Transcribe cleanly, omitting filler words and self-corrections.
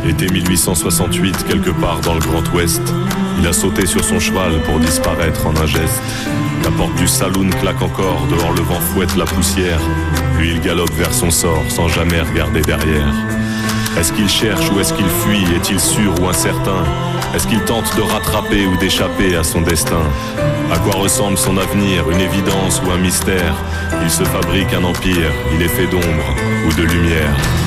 Été 1868, quelque part dans le Grand Ouest, il a sauté sur son cheval pour disparaître en un geste. La porte du saloon claque encore, dehors le vent fouette la poussière. Lui il galope vers son sort, sans jamais regarder derrière. Est-ce qu'il cherche ou est-ce qu'il fuit? Est-il sûr ou incertain? Est-ce qu'il tente de rattraper ou d'échapper à son destin? À quoi ressemble son avenir? Une évidence ou un mystère? Il se fabrique un empire, il est fait d'ombre ou de lumière.